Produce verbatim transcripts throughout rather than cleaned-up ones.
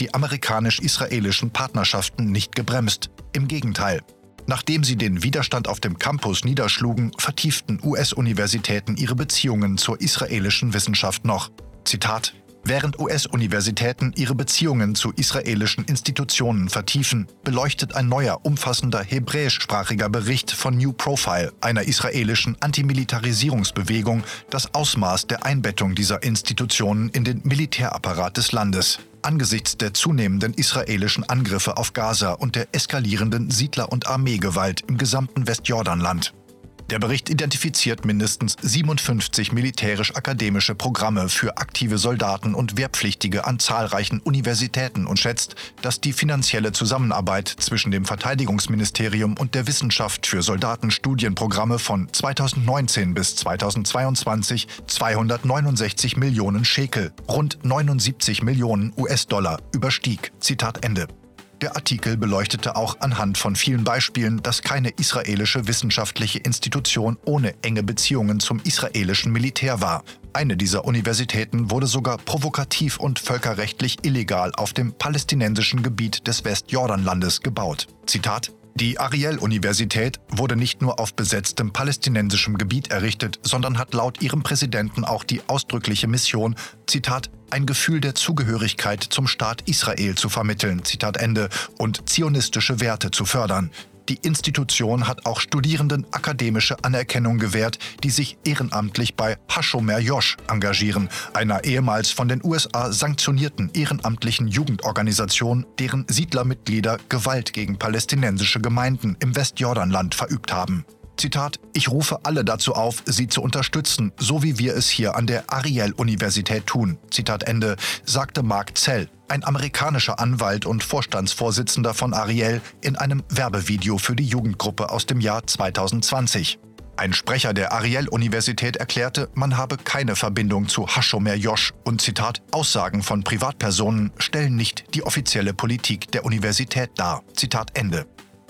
die amerikanisch-israelischen Partnerschaften nicht gebremst. Im Gegenteil. Nachdem sie den Widerstand auf dem Campus niederschlugen, vertieften U S-Universitäten ihre Beziehungen zur israelischen Wissenschaft noch. Zitat: Während U S-Universitäten ihre Beziehungen zu israelischen Institutionen vertiefen, beleuchtet ein neuer, umfassender hebräischsprachiger Bericht von New Profile, einer israelischen Antimilitarisierungsbewegung, das Ausmaß der Einbettung dieser Institutionen in den Militärapparat des Landes. Angesichts der zunehmenden israelischen Angriffe auf Gaza und der eskalierenden Siedler- und Armeegewalt im gesamten Westjordanland. Der Bericht identifiziert mindestens siebenundfünfzig militärisch-akademische Programme für aktive Soldaten und Wehrpflichtige an zahlreichen Universitäten und schätzt, dass die finanzielle Zusammenarbeit zwischen dem Verteidigungsministerium und der Wissenschaft für Soldatenstudienprogramme von zweitausendneunzehn bis zweitausendzweiundzwanzig zweihundertneunundsechzig Millionen Schekel, rund neunundsiebzig Millionen U S-Dollar, überstieg. Zitat Ende. Der Artikel beleuchtete auch anhand von vielen Beispielen, dass keine israelische wissenschaftliche Institution ohne enge Beziehungen zum israelischen Militär war. Eine dieser Universitäten wurde sogar provokativ und völkerrechtlich illegal auf dem palästinensischen Gebiet des Westjordanlandes gebaut. Zitat: Die Ariel-Universität wurde nicht nur auf besetztem palästinensischem Gebiet errichtet, sondern hat laut ihrem Präsidenten auch die ausdrückliche Mission, Zitat, ein Gefühl der Zugehörigkeit zum Staat Israel zu vermitteln, Zitat Ende, und zionistische Werte zu fördern. Die Institution hat auch Studierenden akademische Anerkennung gewährt, die sich ehrenamtlich bei Hashomer Yosh engagieren, einer ehemals von den U S A sanktionierten ehrenamtlichen Jugendorganisation, deren Siedlermitglieder Gewalt gegen palästinensische Gemeinden im Westjordanland verübt haben. Zitat: Ich rufe alle dazu auf, sie zu unterstützen, so wie wir es hier an der Ariel-Universität tun. Zitat Ende, sagte Mark Zell, ein amerikanischer Anwalt und Vorstandsvorsitzender von Ariel, in einem Werbevideo für die Jugendgruppe aus dem Jahr zweitausendzwanzig. Ein Sprecher der Ariel-Universität erklärte, man habe keine Verbindung zu Hashomer Yosh und Zitat: Aussagen von Privatpersonen stellen nicht die offizielle Politik der Universität dar. Zitat Ende.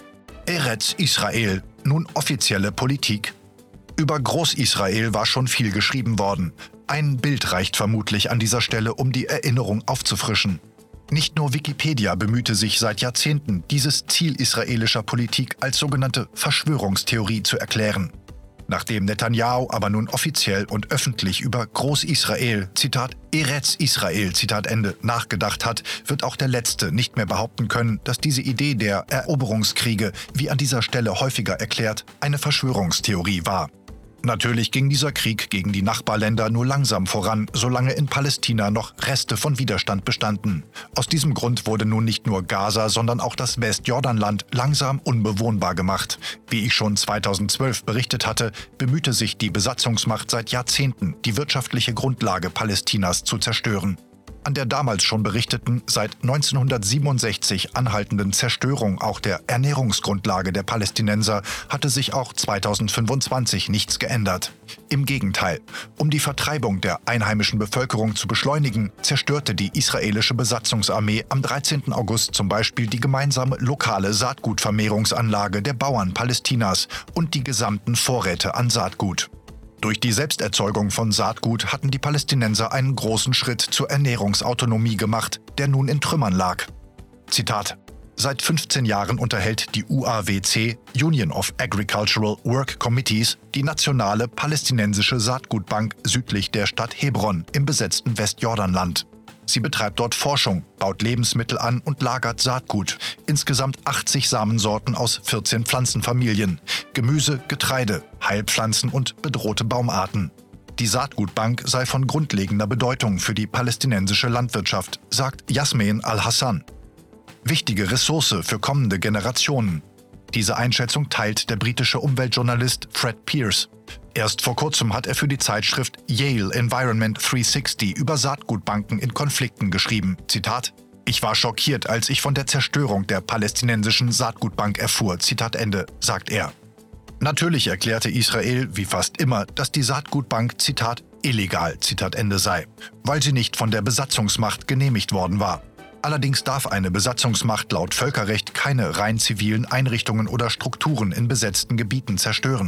Eretz Israel, nun offizielle Politik. Über Groß-Israel war schon viel geschrieben worden. Ein Bild reicht vermutlich an dieser Stelle, um die Erinnerung aufzufrischen. Nicht nur Wikipedia bemühte sich seit Jahrzehnten, dieses Ziel israelischer Politik als sogenannte Verschwörungstheorie zu erklären. Nachdem Netanyahu aber nun offiziell und öffentlich über Groß-Israel, Zitat, Eretz Israel, Zitat Ende, nachgedacht hat, wird auch der Letzte nicht mehr behaupten können, dass diese Idee der Eroberungskriege, wie an dieser Stelle häufiger erklärt, eine Verschwörungstheorie war. Natürlich ging dieser Krieg gegen die Nachbarländer nur langsam voran, solange in Palästina noch Reste von Widerstand bestanden. Aus diesem Grund wurde nun nicht nur Gaza, sondern auch das Westjordanland langsam unbewohnbar gemacht. Wie ich schon zweitausendzwölf berichtet hatte, bemühte sich die Besatzungsmacht seit Jahrzehnten, die wirtschaftliche Grundlage Palästinas zu zerstören. An der damals schon berichteten, seit neunzehnhundertsiebenundsechzig anhaltenden Zerstörung auch der Ernährungsgrundlage der Palästinenser hatte sich auch zweitausendfünfundzwanzig nichts geändert. Im Gegenteil, um die Vertreibung der einheimischen Bevölkerung zu beschleunigen, zerstörte die israelische Besatzungsarmee am dreizehnten August zum Beispiel die gemeinsame lokale Saatgutvermehrungsanlage der Bauern Palästinas und die gesamten Vorräte an Saatgut. Durch die Selbsterzeugung von Saatgut hatten die Palästinenser einen großen Schritt zur Ernährungsautonomie gemacht, der nun in Trümmern lag. Zitat: Seit fünfzehn Jahren unterhält die U A W C, Union of Agricultural Work Committees, die nationale palästinensische Saatgutbank südlich der Stadt Hebron im besetzten Westjordanland. Sie betreibt dort Forschung, baut Lebensmittel an und lagert Saatgut. Insgesamt achtzig Samensorten aus vierzehn Pflanzenfamilien. Gemüse, Getreide, Heilpflanzen und bedrohte Baumarten. Die Saatgutbank sei von grundlegender Bedeutung für die palästinensische Landwirtschaft, sagt Yasmin Al-Hassan. Wichtige Ressource für kommende Generationen. Diese Einschätzung teilt der britische Umweltjournalist Fred Pearce. Erst vor kurzem hat er für die Zeitschrift Yale Environment dreihundertsechzig über Saatgutbanken in Konflikten geschrieben. Zitat: Ich war schockiert, als ich von der Zerstörung der palästinensischen Saatgutbank erfuhr. Zitat Ende, sagt er. Natürlich erklärte Israel, wie fast immer, dass die Saatgutbank, Zitat, illegal, Zitat Ende sei, weil sie nicht von der Besatzungsmacht genehmigt worden war. Allerdings darf eine Besatzungsmacht laut Völkerrecht keine rein zivilen Einrichtungen oder Strukturen in besetzten Gebieten zerstören.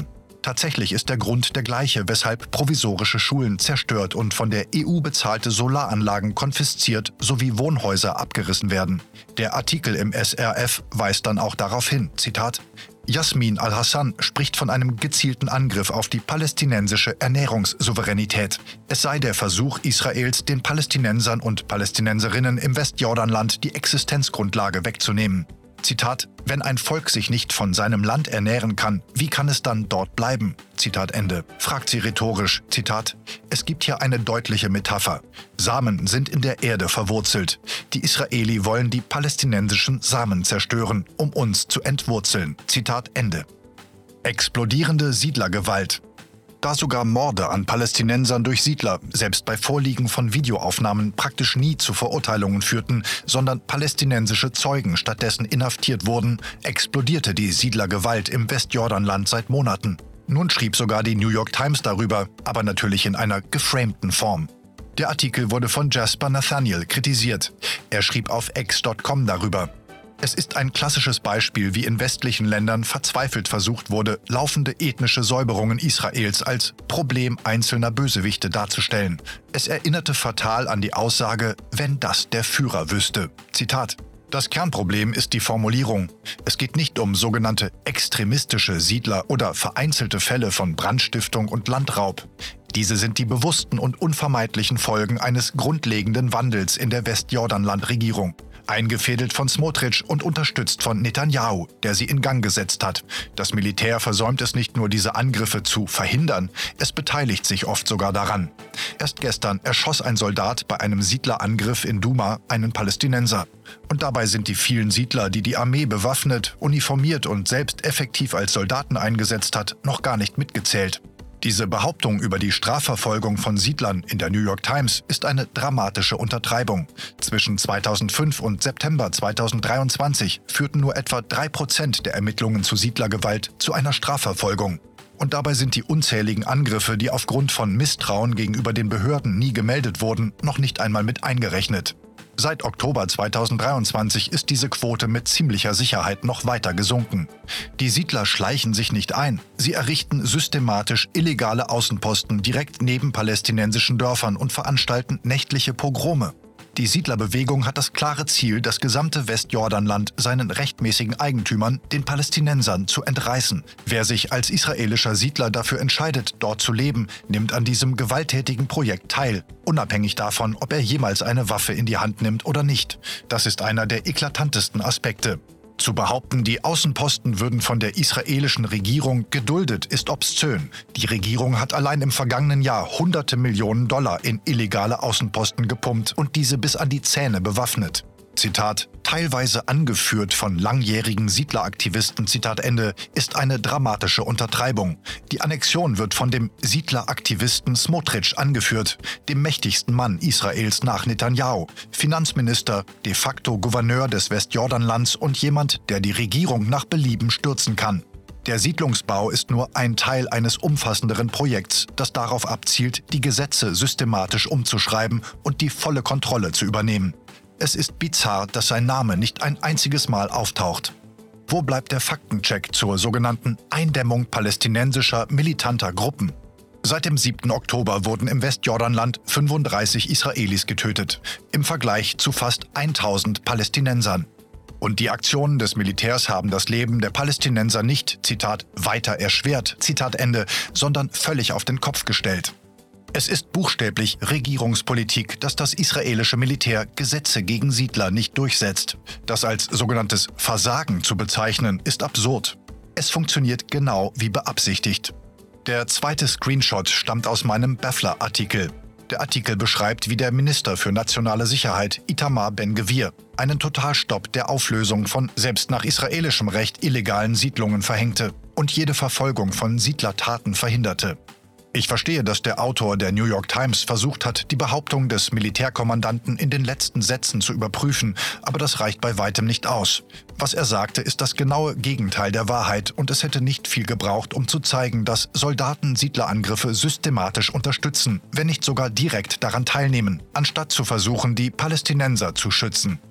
Tatsächlich ist der Grund der gleiche, weshalb provisorische Schulen zerstört und von der E U bezahlte Solaranlagen konfisziert sowie Wohnhäuser abgerissen werden. Der Artikel im S R F weist dann auch darauf hin, Zitat, Yasmin al-Hassan spricht von einem gezielten Angriff auf die palästinensische Ernährungssouveränität. Es sei der Versuch Israels, den Palästinensern und Palästinenserinnen im Westjordanland die Existenzgrundlage wegzunehmen. Zitat, wenn ein Volk sich nicht von seinem Land ernähren kann, wie kann es dann dort bleiben? Zitat Ende. Fragt sie rhetorisch, Zitat, es gibt hier eine deutliche Metapher. Samen sind in der Erde verwurzelt. Die Israeli wollen die palästinensischen Samen zerstören, um uns zu entwurzeln. Zitat Ende. Explodierende Siedlergewalt. Da sogar Morde an Palästinensern durch Siedler, selbst bei Vorliegen von Videoaufnahmen, praktisch nie zu Verurteilungen führten, sondern palästinensische Zeugen stattdessen inhaftiert wurden, explodierte die Siedlergewalt im Westjordanland seit Monaten. Nun schrieb sogar die New York Times darüber, aber natürlich in einer geframten Form. Der Artikel wurde von Jasper Nathaniel kritisiert. Er schrieb auf X Punkt com darüber. Es ist ein klassisches Beispiel, wie in westlichen Ländern verzweifelt versucht wurde, laufende ethnische Säuberungen Israels als Problem einzelner Bösewichte darzustellen. Es erinnerte fatal an die Aussage, wenn das der Führer wüsste. Zitat. Das Kernproblem ist die Formulierung. Es geht nicht um sogenannte extremistische Siedler oder vereinzelte Fälle von Brandstiftung und Landraub. Diese sind die bewussten und unvermeidlichen Folgen eines grundlegenden Wandels in der Westjordanland-Regierung. Eingefädelt von Smotrich und unterstützt von Netanyahu, der sie in Gang gesetzt hat. Das Militär versäumt es nicht nur, diese Angriffe zu verhindern, es beteiligt sich oft sogar daran. Erst gestern erschoss ein Soldat bei einem Siedlerangriff in Duma einen Palästinenser. Und dabei sind die vielen Siedler, die die Armee bewaffnet, uniformiert und selbst effektiv als Soldaten eingesetzt hat, noch gar nicht mitgezählt. Diese Behauptung über die Strafverfolgung von Siedlern in der New York Times ist eine dramatische Untertreibung. Zwischen zweitausendfünf und September zweitausenddreiundzwanzig führten nur etwa drei Prozent der Ermittlungen zu Siedlergewalt zu einer Strafverfolgung. Und dabei sind die unzähligen Angriffe, die aufgrund von Misstrauen gegenüber den Behörden nie gemeldet wurden, noch nicht einmal mit eingerechnet. Seit Oktober zweitausenddreiundzwanzig ist diese Quote mit ziemlicher Sicherheit noch weiter gesunken. Die Siedler schleichen sich nicht ein. Sie errichten systematisch illegale Außenposten direkt neben palästinensischen Dörfern und veranstalten nächtliche Pogrome. Die Siedlerbewegung hat das klare Ziel, das gesamte Westjordanland seinen rechtmäßigen Eigentümern, den Palästinensern, zu entreißen. Wer sich als israelischer Siedler dafür entscheidet, dort zu leben, nimmt an diesem gewalttätigen Projekt teil, unabhängig davon, ob er jemals eine Waffe in die Hand nimmt oder nicht. Das ist einer der eklatantesten Aspekte. Zu behaupten, die Außenposten würden von der israelischen Regierung geduldet, ist obszön. Die Regierung hat allein im vergangenen Jahr hunderte Millionen Dollar in illegale Außenposten gepumpt und diese bis an die Zähne bewaffnet. Zitat, teilweise angeführt von langjährigen Siedleraktivisten, Zitat Ende, ist eine dramatische Untertreibung. Die Annexion wird von dem Siedleraktivisten Smotrich angeführt, dem mächtigsten Mann Israels nach Netanyahu, Finanzminister, de facto Gouverneur des Westjordanlands und jemand, der die Regierung nach Belieben stürzen kann. Der Siedlungsbau ist nur ein Teil eines umfassenderen Projekts, das darauf abzielt, die Gesetze systematisch umzuschreiben und die volle Kontrolle zu übernehmen. Es ist bizarr, dass sein Name nicht ein einziges Mal auftaucht. Wo bleibt der Faktencheck zur sogenannten Eindämmung palästinensischer militanter Gruppen? Seit dem siebten Oktober wurden im Westjordanland fünfunddreißig Israelis getötet, im Vergleich zu fast tausend Palästinensern. Und die Aktionen des Militärs haben das Leben der Palästinenser nicht, Zitat, weiter erschwert, Zitat Ende, sondern völlig auf den Kopf gestellt. Es ist buchstäblich Regierungspolitik, dass das israelische Militär Gesetze gegen Siedler nicht durchsetzt. Das als sogenanntes Versagen zu bezeichnen, ist absurd. Es funktioniert genau wie beabsichtigt. Der zweite Screenshot stammt aus meinem Baffler-Artikel. Der Artikel beschreibt, wie der Minister für nationale Sicherheit, Itamar Ben-Gvir, einen Totalstopp der Auflösung von selbst nach israelischem Recht illegalen Siedlungen verhängte und jede Verfolgung von Siedlertaten verhinderte. Ich verstehe, dass der Autor der New York Times versucht hat, die Behauptung des Militärkommandanten in den letzten Sätzen zu überprüfen, aber das reicht bei weitem nicht aus. Was er sagte, ist das genaue Gegenteil der Wahrheit und es hätte nicht viel gebraucht, um zu zeigen, dass Soldaten Siedlerangriffe systematisch unterstützen, wenn nicht sogar direkt daran teilnehmen, anstatt zu versuchen, die Palästinenser zu schützen.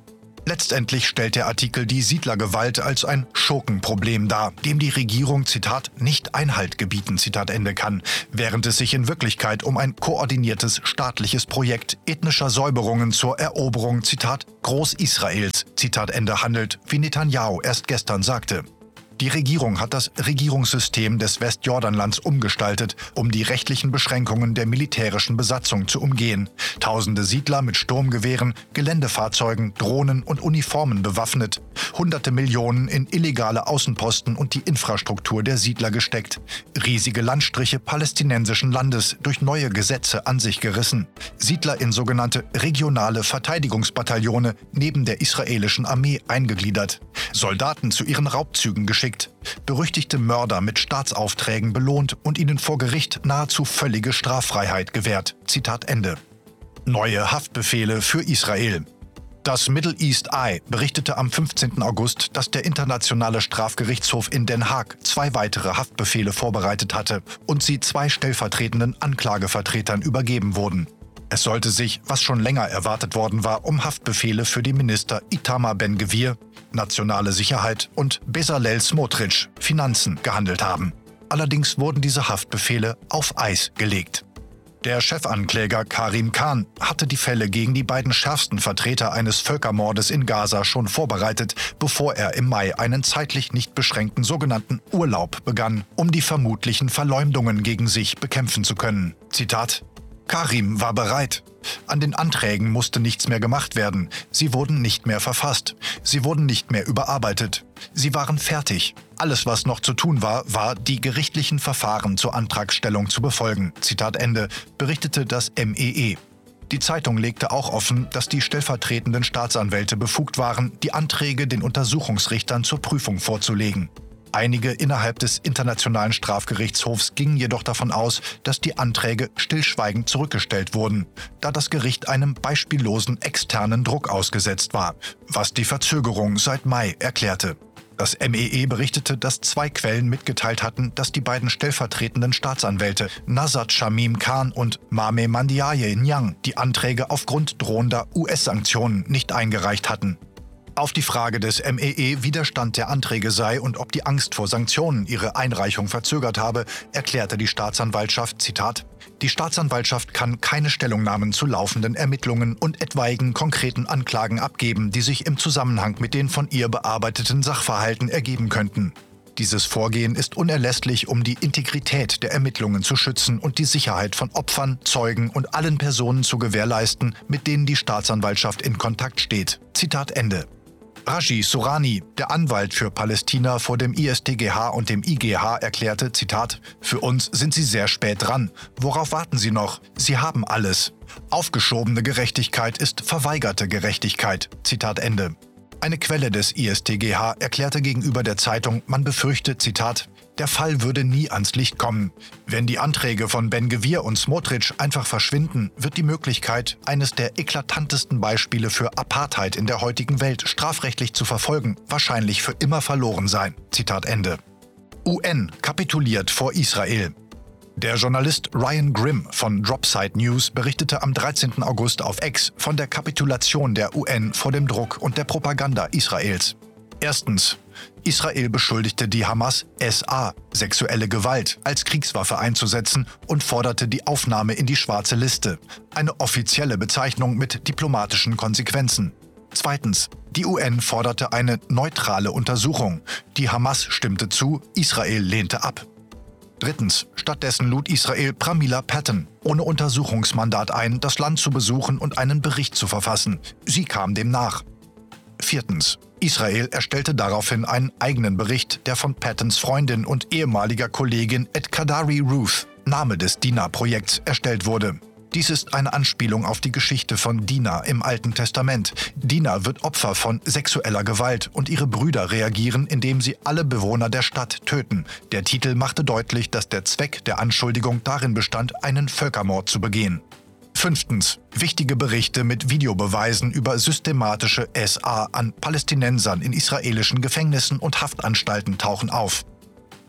Letztendlich stellt der Artikel die Siedlergewalt als ein Schurkenproblem dar, dem die Regierung, Zitat, nicht Einhalt gebieten, Zitat Ende kann, während es sich in Wirklichkeit um ein koordiniertes staatliches Projekt ethnischer Säuberungen zur Eroberung, Zitat, Groß-Israels, Zitat Ende handelt, wie Netanyahu erst gestern sagte. Die Regierung hat das Regierungssystem des Westjordanlands umgestaltet, um die rechtlichen Beschränkungen der militärischen Besatzung zu umgehen. Tausende Siedler mit Sturmgewehren, Geländefahrzeugen, Drohnen und Uniformen bewaffnet. Hunderte Millionen in illegale Außenposten und die Infrastruktur der Siedler gesteckt. Riesige Landstriche palästinensischen Landes durch neue Gesetze an sich gerissen. Siedler in sogenannte regionale Verteidigungsbataillone neben der israelischen Armee eingegliedert. Soldaten zu ihren Raubzügen geschickt. Berüchtigte Mörder mit Staatsaufträgen belohnt und ihnen vor Gericht nahezu völlige Straffreiheit gewährt. Zitat Ende. Neue Haftbefehle für Israel. Das Middle East Eye berichtete am fünfzehnten August, dass der Internationale Strafgerichtshof in Den Haag zwei weitere Haftbefehle vorbereitet hatte und sie zwei stellvertretenden Anklagevertretern übergeben wurden. Es sollte sich, was schon länger erwartet worden war, um Haftbefehle für die Minister Itamar Ben-Gvir, Nationale Sicherheit, und Bezalel Smotrich, Finanzen, gehandelt haben. Allerdings wurden diese Haftbefehle auf Eis gelegt. Der Chefankläger Karim Khan hatte die Fälle gegen die beiden schärfsten Vertreter eines Völkermordes in Gaza schon vorbereitet, bevor er im Mai einen zeitlich nicht beschränkten sogenannten Urlaub begann, um die vermutlichen Verleumdungen gegen sich bekämpfen zu können. Zitat: Karim war bereit. An den Anträgen musste nichts mehr gemacht werden. Sie wurden nicht mehr verfasst. Sie wurden nicht mehr überarbeitet. Sie waren fertig. Alles, was noch zu tun war, war, die gerichtlichen Verfahren zur Antragstellung zu befolgen. Zitat Ende, berichtete das M E E. Die Zeitung legte auch offen, dass die stellvertretenden Staatsanwälte befugt waren, die Anträge den Untersuchungsrichtern zur Prüfung vorzulegen. Einige innerhalb des Internationalen Strafgerichtshofs gingen jedoch davon aus, dass die Anträge stillschweigend zurückgestellt wurden, da das Gericht einem beispiellosen externen Druck ausgesetzt war, was die Verzögerung seit Mai erklärte. Das M E E berichtete, dass zwei Quellen mitgeteilt hatten, dass die beiden stellvertretenden Staatsanwälte Nazat Shamim Khan und Mame Mandiaye Nyang die Anträge aufgrund drohender U S-Sanktionen nicht eingereicht hatten. Auf die Frage des M E E, wie der Stand der Anträge sei und ob die Angst vor Sanktionen ihre Einreichung verzögert habe, erklärte die Staatsanwaltschaft, Zitat, die Staatsanwaltschaft kann keine Stellungnahmen zu laufenden Ermittlungen und etwaigen konkreten Anklagen abgeben, die sich im Zusammenhang mit den von ihr bearbeiteten Sachverhalten ergeben könnten. Dieses Vorgehen ist unerlässlich, um die Integrität der Ermittlungen zu schützen und die Sicherheit von Opfern, Zeugen und allen Personen zu gewährleisten, mit denen die Staatsanwaltschaft in Kontakt steht. Zitat Ende. Raji Sourani, der Anwalt für Palästina vor dem I S T G H und dem I G H, erklärte, Zitat, für uns sind Sie sehr spät dran. Worauf warten Sie noch? Sie haben alles. Aufgeschobene Gerechtigkeit ist verweigerte Gerechtigkeit. Zitat Ende. Eine Quelle des I S T G H erklärte gegenüber der Zeitung, man befürchte, Zitat, der Fall würde nie ans Licht kommen. Wenn die Anträge von Ben-Gvir und Smotrich einfach verschwinden, wird die Möglichkeit, eines der eklatantesten Beispiele für Apartheid in der heutigen Welt strafrechtlich zu verfolgen, wahrscheinlich für immer verloren sein. Zitat Ende. U N kapituliert vor Israel. Der Journalist Ryan Grimm von Dropside News berichtete am dreizehnten August auf X von der Kapitulation der U N vor dem Druck und der Propaganda Israels. Erstens. Israel beschuldigte die Hamas, S A, sexuelle Gewalt als Kriegswaffe einzusetzen und forderte die Aufnahme in die schwarze Liste, eine offizielle Bezeichnung mit diplomatischen Konsequenzen. Zweitens. Die U N forderte eine neutrale Untersuchung. Die Hamas stimmte zu, Israel lehnte ab. Drittens. Stattdessen lud Israel Pramila Patten ohne Untersuchungsmandat ein, das Land zu besuchen und einen Bericht zu verfassen. Sie kam dem nach. Viertens. Israel erstellte daraufhin einen eigenen Bericht, der von Pattons Freundin und ehemaliger Kollegin Ed Kadari Ruth, Name des Dina-Projekts, erstellt wurde. Dies ist eine Anspielung auf die Geschichte von Dina im Alten Testament. Dina wird Opfer von sexueller Gewalt und ihre Brüder reagieren, indem sie alle Bewohner der Stadt töten. Der Titel machte deutlich, dass der Zweck der Anschuldigung darin bestand, einen Völkermord zu begehen. Fünftens. Wichtige Berichte mit Videobeweisen über systematische S A an Palästinensern in israelischen Gefängnissen und Haftanstalten tauchen auf.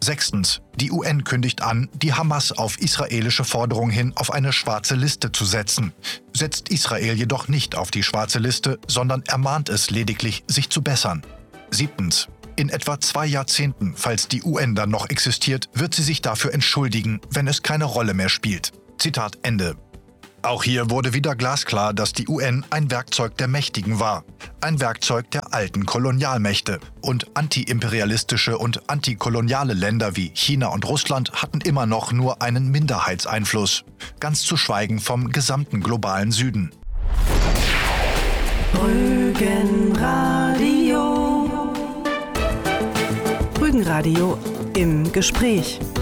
Sechstens. Die U N kündigt an, die Hamas auf israelische Forderung hin auf eine schwarze Liste zu setzen. Setzt Israel jedoch nicht auf die schwarze Liste, sondern ermahnt es lediglich, sich zu bessern. Siebtens. In etwa zwei Jahrzehnten, falls die U N dann noch existiert, wird sie sich dafür entschuldigen, wenn es keine Rolle mehr spielt. Zitat Ende. Auch hier wurde wieder glasklar, dass die U N ein Werkzeug der Mächtigen war. Ein Werkzeug der alten Kolonialmächte. Und antiimperialistische und antikoloniale Länder wie China und Russland hatten immer noch nur einen Minderheitseinfluss. Ganz zu schweigen vom gesamten globalen Süden. Rügenradio. Rügenradio im Gespräch.